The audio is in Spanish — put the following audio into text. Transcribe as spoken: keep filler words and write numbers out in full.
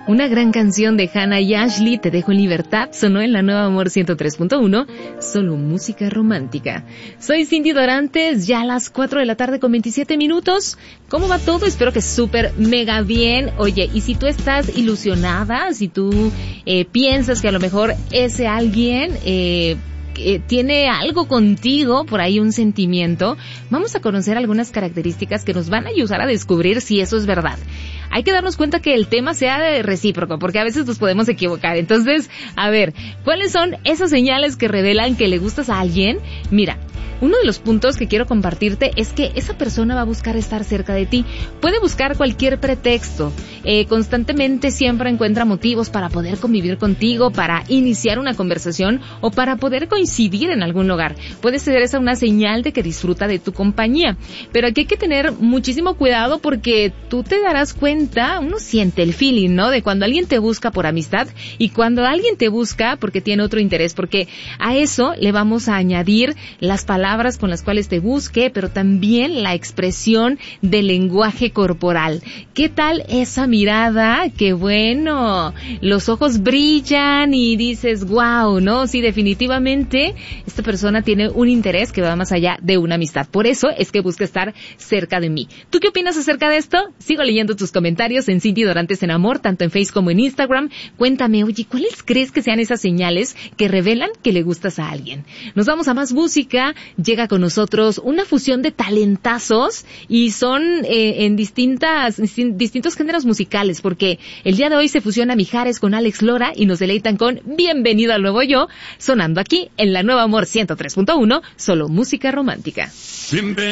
Una gran canción de Hannah y Ashley, Te dejo en libertad, sonó en la Nueva Amor ciento tres punto uno, solo música romántica. Soy Cindy Dorantes, ya a las cuatro de la tarde con veintisiete minutos. ¿Cómo va todo? Espero que súper mega bien. Oye, y si tú estás ilusionada, si tú eh, piensas que a lo mejor ese alguien... Eh, Eh, tiene algo contigo, por ahí un sentimiento, vamos a conocer algunas características que nos van a ayudar a descubrir si eso es verdad. Hay que darnos cuenta que el tema sea de recíproco, porque a veces nos podemos equivocar. Entonces, a ver, ¿cuáles son esas señales que revelan que le gustas a alguien? Mira, uno de los puntos que quiero compartirte es que esa persona va a buscar estar cerca de ti. Puede buscar cualquier pretexto. Eh, constantemente siempre encuentra motivos para poder convivir contigo, para iniciar una conversación o para poder coincidir en algún lugar. Puede ser esa una señal de que disfruta de tu compañía. Pero aquí hay que tener muchísimo cuidado porque tú te darás cuenta, uno siente el feeling, ¿no? De cuando alguien te busca por amistad y cuando alguien te busca porque tiene otro interés. Porque a eso le vamos a añadir las palabras con las cuales te busque, pero también la expresión del lenguaje corporal. ¿Qué tal esa mirada? ¡Qué bueno! Los ojos brillan y dices, wow, ¿no? Sí, definitivamente esta persona tiene un interés que va más allá de una amistad. Por eso es que busca estar cerca de mí. ¿Tú qué opinas acerca de esto? Sigo leyendo tus comentarios en Cindy Dorantes en Amor, tanto en Facebook como en Instagram. Cuéntame, oye, ¿cuáles crees que sean esas señales que revelan que le gustas a alguien? Nos vamos a más música. Llega con nosotros una fusión de talentazos y son eh, en distintas distintos géneros musicales, porque el día de hoy se fusiona Mijares con Alex Lora y nos deleitan con Bienvenido al Nuevo Yo, sonando aquí en la Nueva Amor ciento tres punto uno, solo música romántica.